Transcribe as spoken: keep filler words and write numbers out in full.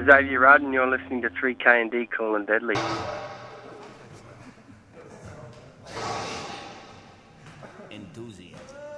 is Xavier Rudd, and you're listening to three K and D Cool and Deadly. Enthusiasm.